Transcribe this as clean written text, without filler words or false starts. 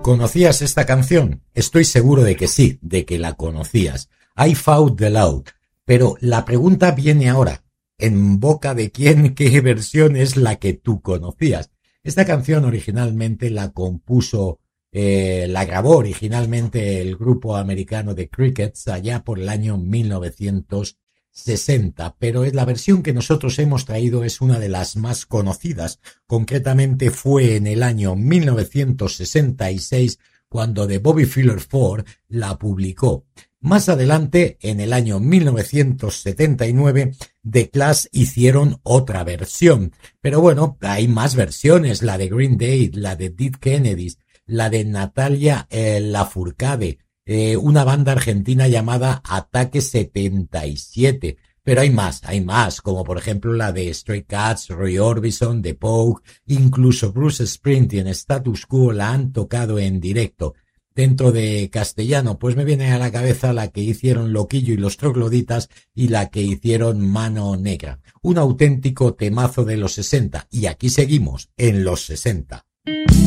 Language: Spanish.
¿Conocías esta canción? Estoy seguro de que sí, de que la conocías. I Fought the Loud. Pero la pregunta viene ahora. ¿En boca de quién, qué versión es la que tú conocías? Esta canción originalmente la compuso, la grabó originalmente el grupo americano The Crickets allá por el año 1960, pero la versión que nosotros hemos traído es una de las más conocidas. Concretamente fue en el año 1966 cuando The Bobby Fuller 4 la publicó. Más adelante, en el año 1979, The Clash hicieron otra versión. Pero bueno, hay más versiones, la de Green Day, la de Dead Kennedys, la de Natalia Lafourcade, una banda argentina llamada Ataque 77. Pero hay más, como por ejemplo la de Stray Cats, Roy Orbison, The Pogue, incluso Bruce Springsteen, Status Quo la han tocado en directo. Dentro de castellano, pues me viene a la cabeza la que hicieron Loquillo y los Trogloditas y la que hicieron Mano Negra. Un auténtico temazo de los 60. Y aquí seguimos, en los 60.